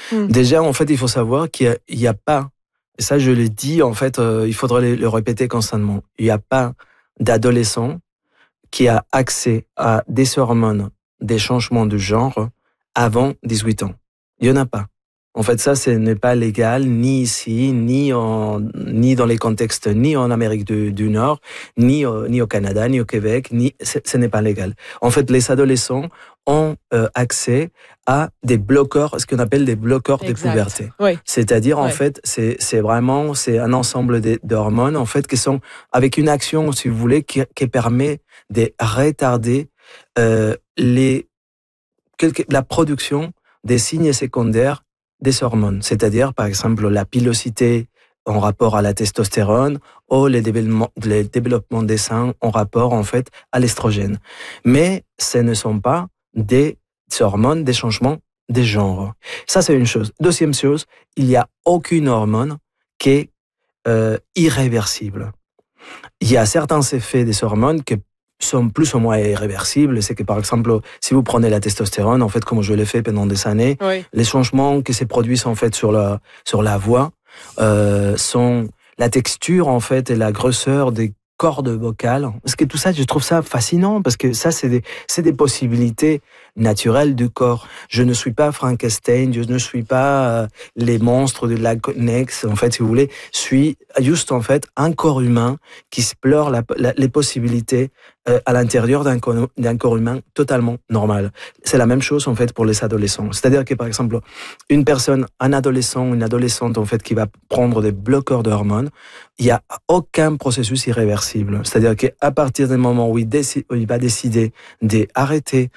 Déjà, en fait, il faut savoir qu'il y a pas, et ça je le dis, en fait, il faudrait le répéter constamment, il n'y a pas d'adolescent qui a accès à des hormones, des changements de genre avant 18 ans. Il n'y en a pas. En fait, ça, ce n'est pas légal, ni ici, ni dans les contextes, ni en Amérique du Nord, ni au Canada, ni au Québec, ce n'est pas légal. En fait, les adolescents ont accès à des bloqueurs, ce qu'on appelle des bloqueurs de puberté. Oui. C'est-à-dire, en fait, c'est un ensemble d'hormones, en fait, qui sont avec une action, si vous voulez, qui permet de retarder la production des signes secondaires des hormones, c'est-à-dire par exemple la pilosité en rapport à la testostérone ou les développements des seins en rapport en fait à l'estrogène. Mais ce ne sont pas des hormones, des changements des genres. Ça c'est une chose. Deuxième chose, il n'y a aucune hormone qui est irréversible. Il y a certains effets des hormones qui sont plus ou moins irréversibles. C'est que, par exemple, si vous prenez la testostérone, en fait, comme je l'ai fait pendant des années, les changements qui se produisent, en fait, sur la voix, sont la texture, en fait, et la grosseur des cordes vocales. Parce que tout ça, je trouve ça fascinant, parce que ça, c'est des possibilités naturelles du corps. Je ne suis pas Frankenstein, je ne suis pas les monstres de la Nex, en fait, si vous voulez. Je suis juste, en fait, un corps humain qui explore les possibilités à l'intérieur d'un corps humain totalement normal. C'est la même chose, en fait, pour les adolescents. C'est-à-dire que, par exemple, un adolescent, une adolescente, en fait, qui va prendre des bloqueurs d'hormones, il n'y a aucun processus irréversible. C'est-à-dire qu'à partir du moment où il va décider d'arrêter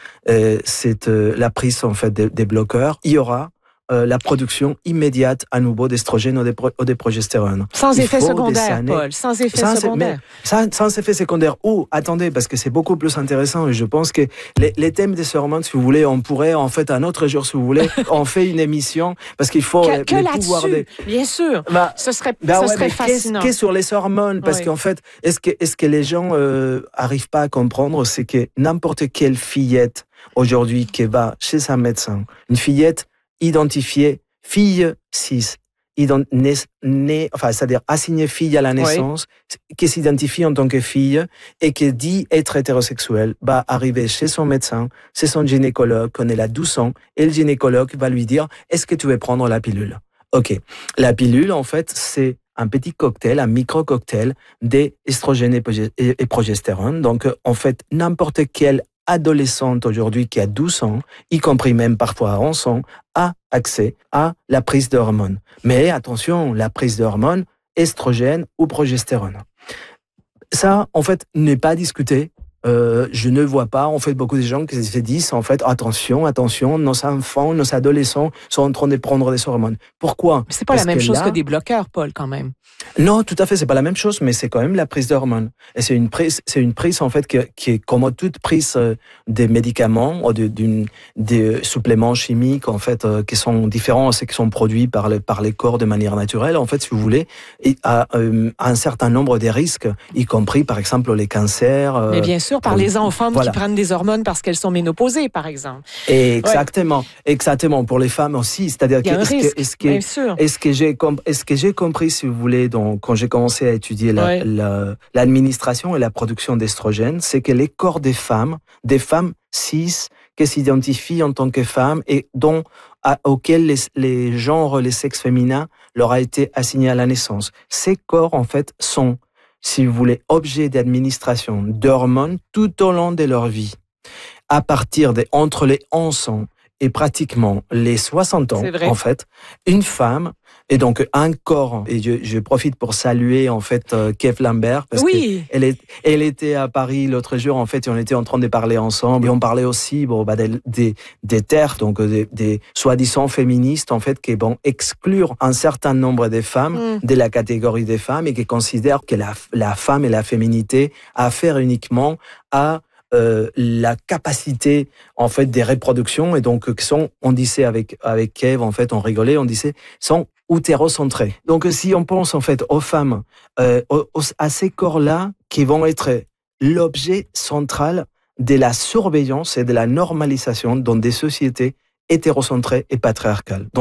la prise, en fait, des bloqueurs, il y aura la production immédiate à nouveau d'estrogène ou de progestérone. Sans effet secondaire, Paul, sans effet secondaire. Sans effet secondaire. Ou, attendez, parce que c'est beaucoup plus intéressant, et je pense que les thèmes des hormones, si vous voulez, on pourrait, en fait, un autre jour, si vous voulez, on fait une émission, parce qu'il faut que là-dessus, bien sûr, ce serait fascinant. Qu'est-ce sur les hormones, parce qu'en fait, est-ce que les gens arrivent pas à comprendre, c'est que n'importe quelle fillette, aujourd'hui, qui va chez un médecin, une fillette identifiée fille 6, c'est-à-dire assignée fille à la naissance, qui s'identifie en tant que fille et qui dit être hétérosexuelle, va arriver chez son médecin, chez son gynécologue, quand elle a 12 ans, et le gynécologue va lui dire « Est-ce que tu veux prendre la pilule ?» Ok. La pilule, en fait, c'est un petit cocktail, un micro-cocktail d'estrogène et progestérone. Donc, en fait, n'importe quel adolescente aujourd'hui qui a 12 ans, y compris même parfois à 11 ans, a accès à la prise d'hormones. Mais attention, la prise d'hormones, estrogène ou progestérone. Ça, en fait, n'est pas discuté. Je ne vois pas, en fait, beaucoup de gens qui se disent, en fait, attention, nos enfants, nos adolescents sont en train de prendre des hormones. Pourquoi? Mais c'est pas la même chose que des bloqueurs, Paul, quand même. Non, tout à fait, c'est pas la même chose, mais c'est quand même la prise d'hormones. Et c'est une prise, en fait, qui est comme toute prise des médicaments ou des suppléments chimiques, en fait, qui sont différents, c'est qui sont produits par les corps de manière naturelle, en fait, si vous voulez, et à un certain nombre de risques, y compris, par exemple, les cancers. Mais bien sûr, par les enfants qui prennent des hormones parce qu'elles sont ménopausées, par exemple. Exactement, pour les femmes aussi. C'est-à-dire est-ce que j'ai compris, si vous voulez, donc, quand j'ai commencé à étudier l'administration et la production d'estrogène, c'est que les corps des femmes cis qui s'identifient en tant que femmes et auxquels les genres, les sexes féminins leur a été assigné à la naissance. Ces corps, en fait, sont, si vous voulez, objets d'administration d'hormones tout au long de leur vie. À partir entre les 11 ans et pratiquement les 60 ans, en fait, une femme, et donc un corps, et je profite pour saluer, en fait, Kev Lambert, parce qu'elle était à Paris l'autre jour, en fait, et on était en train de parler ensemble, et on parlait aussi des terres, donc des soi-disant féministes, en fait, qui vont exclure un certain nombre de femmes de la catégorie des femmes, et qui considèrent que la femme et la féminité affaire uniquement à la capacité, en fait, des reproductions, et donc on disait avec Kev, en fait, on rigolait, on disait, sont utérocentrés. Donc si on pense, en fait, aux femmes, à ces corps-là qui vont être l'objet central de la surveillance et de la normalisation dans des sociétés hétérocentrées et patriarcales.